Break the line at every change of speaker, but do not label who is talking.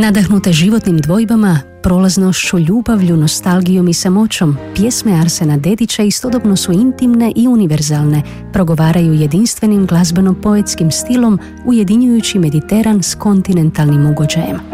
Nadahnute životnim dvojbama, prolaznošću, ljubavlju, nostalgijom i samoćom, pjesme Arsena Dedića istodobno su intimne i univerzalne, progovaraju jedinstvenim glazbeno-poetskim stilom, ujedinjujući Mediteran s kontinentalnim ugođajem.